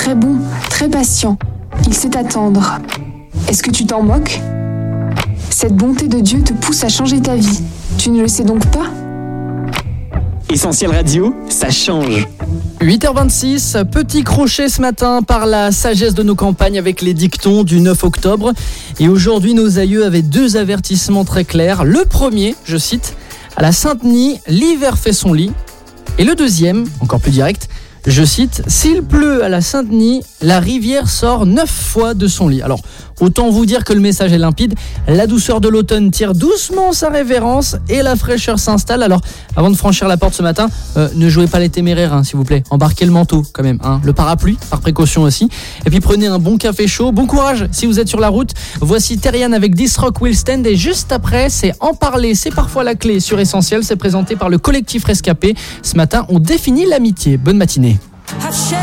très bon, très patient. Il sait attendre. Est-ce que tu t'en moques ? Cette bonté de Dieu te pousse à changer ta vie. Tu ne le sais donc pas ? Essentiel Radio, ça change. 8h26, petit crochet ce matin par la sagesse de nos campagnes avec les dictons du 9 octobre. Et aujourd'hui, nos aïeux avaient 2 avertissements très clairs. Le premier, je cite, « À la Sainte-Denis, l'hiver fait son lit ». Et le deuxième, encore plus direct, je cite, « S'il pleut à la Sainte-Denis, la rivière sort 9 fois de son lit ». Alors, autant vous dire que le message est limpide. La douceur de l'automne tire doucement sa révérence et la fraîcheur s'installe. Alors, avant de franchir la porte ce matin, ne jouez pas les téméraires, s'il vous plaît. Embarquez le manteau quand même, le parapluie, par précaution aussi. Et puis prenez un bon café chaud. Bon courage si vous êtes sur la route. Voici Terrian avec This Rock Will Stand. Et juste après, c'est En parler, c'est parfois la clé sur Essentiel. C'est présenté par le collectif Rescapé. Ce matin, on définit l'amitié. Bonne matinée.